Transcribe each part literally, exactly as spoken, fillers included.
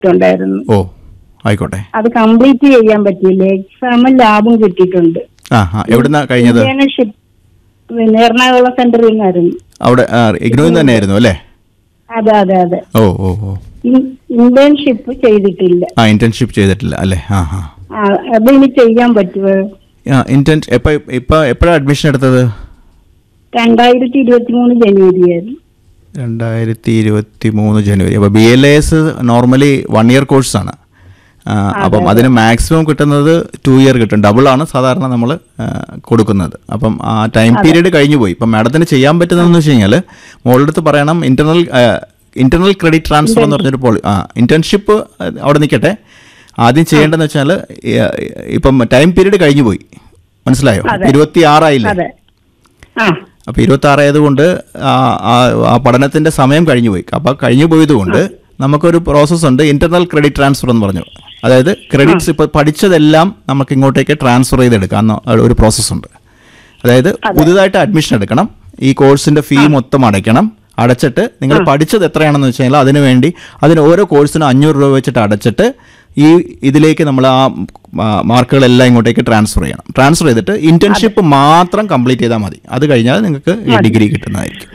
ഉണ്ടായിരുന്നു. ഓ ആയിക്കോട്ടെ. അത് കംപ്ലീറ്റ് ചെയ്യാൻ പറ്റിയില്ല. എക്സാമും ലാബും കിട്ടിയിട്ടുണ്ട്. എവിടുന്നാ കഴിഞ്ഞത്? ഇന്റേൺഷിപ്പ് പിന്നെ എറണാകുളം സെന്ററിൽ നിന്നായിരുന്നു. അവിടെ ഇഗ്നോയിൽ തന്നെയായിരുന്നു അല്ലേ? അതെ അതെ അതെ. ഓ ഓ ഓ ഇന്റേൺഷിപ്പ് ചെയ്തിട്ടില്ല. ആ ഇന്റേൺഷിപ്പ് ചെയ്തിട്ടില്ല അല്ലേ? ആ ആ അത് ഇനി ചെയ്യാൻ പറ്റുമോ? ഇന്റേൺ എപ്പോ ഇപ്പൊ എപ്പോഴാണ് അഡ്മിഷൻ എടുത്തത്? രണ്ടായിരത്തി ഇരുപത്തി മൂന്ന് ജനുവരി ആയിരുന്നു. രണ്ടായിരത്തി ഇരുപത്തി മൂന്ന് ജനുവരി. അപ്പോൾ B L S normally one year കോഴ്സാണ്. അപ്പം അതിന് മാക്സിമം കിട്ടുന്നത് ടു ഇയർ കിട്ടും. ഡബിളാണ് സാധാരണ നമ്മൾ കൊടുക്കുന്നത്. അപ്പം ആ ടൈം പീരീഡ് കഴിഞ്ഞു പോയി. ഇപ്പം മാഡത്തിന് ചെയ്യാൻ പറ്റുന്നതെന്ന് വെച്ച് കഴിഞ്ഞാൽ മോളുടെ അടുത്ത് പറയണം, ഇന്റർണൽ ഇന്റർണൽ ക്രെഡിറ്റ് ട്രാൻസ്ഫർ എന്ന് പറഞ്ഞൊരു പോളി ആ ഇന്റേൺഷിപ്പ് അവിടെ നിൽക്കട്ടെ. ആദ്യം ചെയ്യേണ്ടതെന്ന് വെച്ചാൽ ഇപ്പം ടൈം പീരീഡ് കഴിഞ്ഞു പോയി, മനസ്സിലായോ? ഇരുപത്തി ആറായില്ലേ? അപ്പോൾ ഇരുപത്തി ആറായതുകൊണ്ട് ആ പഠനത്തിൻ്റെ സമയം കഴിഞ്ഞു പോയി. അപ്പോൾ കഴിഞ്ഞു പോയതുകൊണ്ട് നമുക്കൊരു പ്രോസസ്സുണ്ട്, ഇന്റർണൽ ക്രെഡിറ്റ് ട്രാൻസ്ഫർ എന്ന് പറഞ്ഞു. അതായത് ക്രെഡിറ്റ്സ് ഇപ്പോൾ പഠിച്ചതെല്ലാം നമുക്ക് ഇങ്ങോട്ടേക്ക് ട്രാൻസ്ഫർ ചെയ്തെടുക്കാം ഒരു പ്രോസസ്സുണ്ട്. അതായത് പുതുതായിട്ട് അഡ്മിഷൻ എടുക്കണം, ഈ കോഴ്സിൻ്റെ ഫീ മൊത്തം അടയ്ക്കണം. അടച്ചിട്ട് നിങ്ങൾ പഠിച്ചത് എത്രയാണെന്ന് വെച്ച് കഴിഞ്ഞാൽ അതിന് വേണ്ടി അതിന് ഓരോ കോഴ്സിനും അഞ്ഞൂറ് രൂപ വെച്ചിട്ട് അടച്ചിട്ട് ഈ ഇതിലേക്ക് നമ്മൾ ആ മാർക്കുകളെല്ലാം ഇങ്ങോട്ടേക്ക് ട്രാൻസ്ഫർ ചെയ്യണം. ട്രാൻസ്ഫർ ചെയ്തിട്ട് ഇന്റേൺഷിപ്പ് മാത്രം കംപ്ലീറ്റ് ചെയ്താൽ മതി. അത് കഴിഞ്ഞാൽ നിങ്ങൾക്ക് ഈ ഡിഗ്രി കിട്ടുന്നതായിരിക്കും.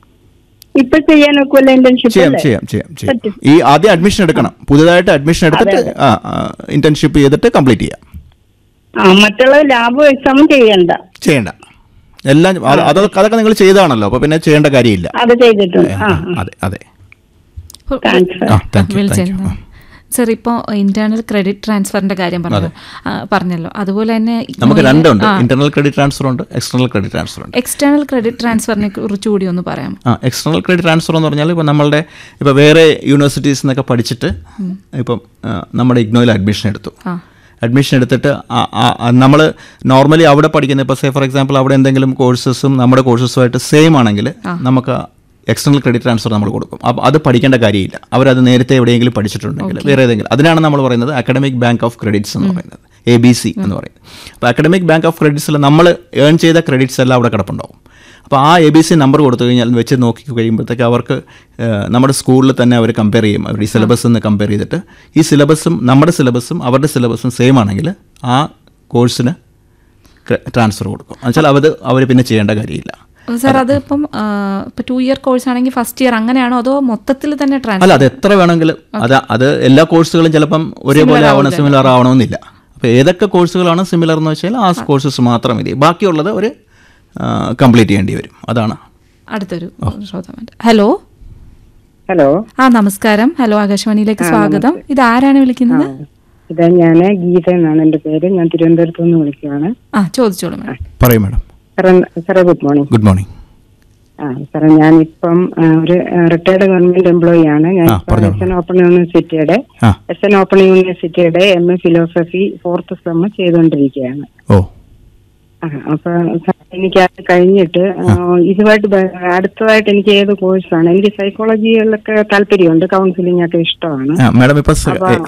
ചെയ്യാം ചെയ്യാം ചെയ്യാം ചെയ്യാം ഈ ആദ്യം അഡ്മിഷൻ എടുക്കണം. പുതുതായിട്ട് അഡ്മിഷൻ എടുത്തിട്ട് ഇന്റേൺഷിപ്പ് ചെയ്തിട്ട് കംപ്ലീറ്റ് ചെയ്യാം. മറ്റുള്ള ലാബ് എക്സാമും ചെയ്യണ്ട ചെയ്യണ്ട എല്ലാം അതൊക്കെ അതൊക്കെ നിങ്ങൾ ചെയ്താണല്ലോ, അപ്പൊ പിന്നെ ചെയ്യേണ്ട കാര്യമില്ല. അതെ അതെ. സർ, ഇപ്പോൾ ഇന്റേണൽ ക്രെഡിറ്റ് ട്രാൻസ്ഫറിന്റെ കാര്യം പറഞ്ഞു പറഞ്ഞല്ലോ, അതുപോലെ തന്നെ നമുക്ക് രണ്ടുണ്ട്, ഇന്റർണൽ ക്രെഡിറ്റ് ട്രാൻസ്ഫർ ഉണ്ട്, എക്സ്റ്റേണൽ ക്രെഡിറ്റ് ട്രാൻസ്ഫർ ഉണ്ട്. എക്സ്റ്റേണൽ ക്രെഡിറ്റ് ട്രാൻസ്ഫറിനെ കുറിച്ച് കൂടി ഒന്ന് പറയാം. ആ എക്സ്റ്റേണൽ ക്രെഡിറ്റ് ട്രാൻസ്ഫർ എന്ന് പറഞ്ഞാൽ ഇപ്പോൾ നമ്മളുടെ ഇപ്പോൾ വേറെ യൂണിവേഴ്സിറ്റീസ് നിന്നൊക്കെ പഠിച്ചിട്ട് ഇപ്പം നമ്മുടെ ഇഗ്നോയിൽ അഡ്മിഷൻ എടുത്തു. അഡ്മിഷൻ എടുത്തിട്ട് നമ്മൾ നോർമലി അവിടെ പഠിക്കുന്ന ഇപ്പോൾ സേ ഫോർ എക്സാമ്പിൾ അവിടെ എന്തെങ്കിലും കോഴ്സസും നമ്മുടെ കോഴ്സസുമായിട്ട് സെയിം ആണെങ്കിൽ നമുക്ക് എക്സ്റ്റേണൽ ക്രെഡിറ്റ് ട്രാൻസ്ഫർ നമ്മൾ കൊടുക്കും. അപ്പോൾ അത് പഠിക്കേണ്ട കാര്യമില്ല. അവരത് നേരത്തെ എവിടെയെങ്കിലും പഠിച്ചിട്ടുണ്ടെങ്കിൽ വേറെ ഏതെങ്കിലും, അതിനാണ് നമ്മൾ പറയുന്നത് അക്കാഡമിക് ബാങ്ക് ഓഫ് ക്രെഡിറ്റ്സ് എന്ന് പറയുന്നത്, എ ബി സി എന്ന് പറയുന്നത്. അപ്പോൾ അക്കാഡമിക് ബാങ്ക് ഓഫ് ക്രെഡിറ്റ്സിൽ നമ്മൾ ഏൺ ചെയ്ത ക്രെഡിറ്റ്സ് എല്ലാം അവിടെ കിടപ്പുണ്ടാവും. അപ്പോൾ ആ എ ബി സി നമ്പർ കൊടുത്തു കഴിഞ്ഞാൽ വെച്ച് നോക്കി കഴിയുമ്പോഴത്തേക്ക് അവർക്ക് നമ്മുടെ സ്കൂളിൽ തന്നെ അവർ കമ്പയർ ചെയ്യും. അവർ ഈ സിലബസ് ഒന്ന് കമ്പയർ ചെയ്തിട്ട് ഈ സിലബസും നമ്മുടെ സിലബസും അവരുടെ സിലബസും സെയിം ആണെങ്കിൽ ആ കോഴ്സിന് ട്രാൻസ്ഫർ കൊടുക്കും. എന്നുവെച്ചാൽ അത് അവർ പിന്നെ ചെയ്യേണ്ട കാര്യമില്ല. സാർ, അത് ഇപ്പം ഇപ്പം ടു ഇയർ കോഴ്സ് ആണെങ്കിൽ ഫസ്റ്റ് ഇയർ അങ്ങനെയാണോ അതോ മൊത്തത്തിൽ തന്നെ ട്രാൻസ്ഫർ? അല്ല, അത് എത്ര വേണമെങ്കിലും. അത് അത് എല്ലാ കോഴ്സുകളും ചിലപ്പം ഒരേപോലെ ആവണം, സിമിലർ ആവണമെന്നില്ല. അപ്പോൾ ഏതൊക്കെ കോഴ്സുകളാണ് സിമിലർ എന്ന് വെച്ചാൽ ആ കോഴ്സസ് മാത്രം മതി, ബാക്കിയുള്ളത് ഒരു കംപ്ലീറ്റ് ചെയ്യേണ്ടി വരും. അതാണ് അടുത്തൊരു ശ്രോതാവ്. ഹലോ ഹലോ ആ നമസ്കാരം. ഹലോ, ആകാശവാണിയിലേക്ക് സ്വാഗതം. ഇത് ആരാണ് വിളിക്കുന്നത്? ഇത് ഞാൻ ഗീത എന്നാണ് എൻ്റെ പേര്. ഞാൻ തിരുവനന്തപുരത്ത് നിന്ന് വിളിക്കുകയാണ്. ആ ചോദിച്ചോളൂ മാഡം. പറയൂ മാഡം. സാറേ ഗുഡ് മോർണിംഗ്. Good morning. ആ സാറേ, ഞാനിപ്പം ഒരു റിട്ടയർഡ് ഗവൺമെന്റ് എംപ്ലോയി ആണ്. ഞാൻ എസ് എൻ ഓപ്പൺ യൂണിവേഴ്സിറ്റിയുടെ എസ് എൻ ഓപ്പൺ യൂണിവേഴ്സിറ്റിയുടെ M A philosophy fourth sem ചെയ്തുകൊണ്ടിരിക്കുകയാണ്. അപ്പൊ എനിക്ക് അത് കഴിഞ്ഞിട്ട് ഇതുമായിട്ട് അടുത്തതായിട്ട് എനിക്ക് ഏത് കോഴ്സാണ്? എനിക്ക് സൈക്കോളജിയിലൊക്കെ താല്പര്യമുണ്ട്, കൗൺസിലിംഗ് ഒക്കെ ഇഷ്ടമാണ്. മാഡം ഇപ്പൊ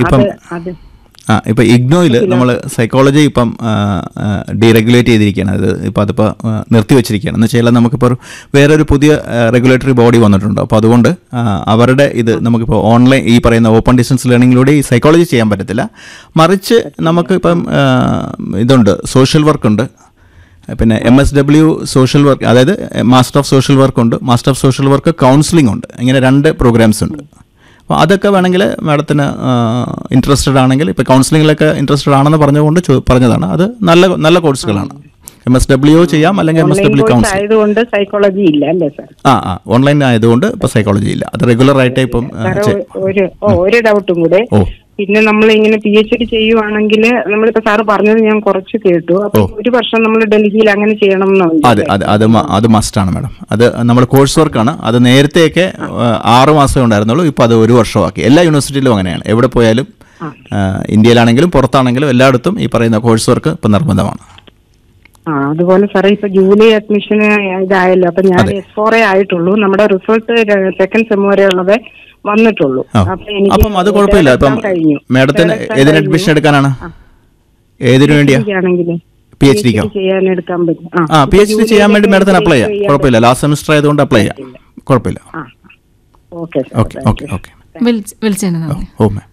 ആ ഇപ്പോൾ ഇഗ്നോയിൽ നമ്മൾ സൈക്കോളജി ഇപ്പം ഡീറെഗുലേറ്റ് ചെയ്തിരിക്കുകയാണ്. അത് ഇപ്പോൾ അതിപ്പോൾ നിർത്തി വെച്ചിരിക്കുകയാണ്. എന്ന് വെച്ചാൽ നമുക്കിപ്പോൾ വേറൊരു പുതിയ റെഗുലേറ്ററി ബോഡി വന്നിട്ടുണ്ട്. അപ്പോൾ അതുകൊണ്ട് അവരുടെ ഇത് നമുക്കിപ്പോൾ ഓൺലൈൻ ഈ പറയുന്ന ഓപ്പൺ ഡിസ്റ്റൻസ് ലേണിങ്ങിലൂടെ ഈ സൈക്കോളജി ചെയ്യാൻ പറ്റത്തില്ല. മറിച്ച് നമുക്കിപ്പം ഇതുണ്ട്, സോഷ്യൽ വർക്കുണ്ട്, പിന്നെ M S W social work, അതായത് മാസ്റ്റർ ഓഫ് സോഷ്യൽ വർക്ക് ഉണ്ട്, master of social work counselling ഉണ്ട്. ഇങ്ങനെ രണ്ട് പ്രോഗ്രാംസ് ഉണ്ട്. അപ്പോൾ അതൊക്കെ വേണമെങ്കിൽ മാഡത്തിന് ഇൻട്രസ്റ്റഡ് ആണെങ്കിൽ, ഇപ്പോൾ കൗൺസിലിങ്ങിലൊക്കെ ഇൻട്രസ്റ്റഡ് ആണെന്ന് പറഞ്ഞുകൊണ്ട് പറഞ്ഞതാണ്. അത് നല്ല നല്ല കോഴ്സുകളാണ്. എം എസ് ഡബ്ല്യു ചെയ്യാം, അല്ലെങ്കിൽ M S W counselling. Psychology ഇല്ല അല്ലേ സാർ? ആ ആ ഓൺലൈൻ ആയതുകൊണ്ട് ഇപ്പോൾ സൈക്കോളജി ഇല്ല. അത് റെഗുലർ ആയിട്ട് ഇപ്പം ഒരു ഡൗട്ടും കൂടെ. പിന്നെ നമ്മൾ ഇങ്ങനെ പി എച്ച് ഡി ചെയ്യുവാണെങ്കിൽ നമ്മളിപ്പോ സാറ് പറഞ്ഞത് ഞാൻ കുറച്ച് കേട്ടു. അപ്പൊ ഒരു വർഷം നമ്മൾ ഡൽഹിയിൽ അങ്ങനെ ചെയ്യണം എന്നോ? അതെ അതെ അത് അത് മസ്റ്റാണ് മാഡം. അത് നമ്മൾ കോഴ്സ് വർക്കാണ്. അത് നേരത്തെയൊക്കെ ആറ് മാസമേ ഉണ്ടായിരുന്നുള്ളൂ, ഇപ്പൊ അത് ഒരു വർഷമാക്കി. എല്ലാ യൂണിവേഴ്സിറ്റിയിലും അങ്ങനെയാണ്. എവിടെ പോയാലും ഇന്ത്യയിലാണെങ്കിലും പുറത്താണെങ്കിലും എല്ലായിടത്തും ഈ പറയുന്ന കോഴ്സ് വർക്ക് ഇപ്പൊ നിർബന്ധമാണ്. ആ അതുപോലെ സാറേ, ഇപ്പൊ ജൂലൈ അഡ്മിഷന് ഇതായല്ലോ. അപ്പൊ ഞാൻ എസ് ഫോർ എ ആയിട്ടുള്ളൂ. നമ്മുടെ റിസൾട്ട് സെക്കൻഡ് സെം വരെ ഉള്ളത് വന്നിട്ടുള്ളൂ. അപ്പം അത് കുഴപ്പമില്ല. ഇപ്പം മാഡത്തിന് ഏതിന് അഡ്മിഷൻ എടുക്കാനാണ്? ഏതിനു വേണ്ടിയാ? P H ഡിക്കോ? ആ പി എച്ച് ഡി ചെയ്യാൻ വേണ്ടി മാഡത്തിന് അപ്ലൈ ചെയ്യാം, കുഴപ്പമില്ല. ലാസ്റ്റ് സെമിസ്റ്റർ ആയതുകൊണ്ട് അപ്ലൈ ചെയ്യാം, കുഴപ്പമില്ല. Okay okay okay. വിളിച്ചതിന് നന്ദി. ഓ മാം.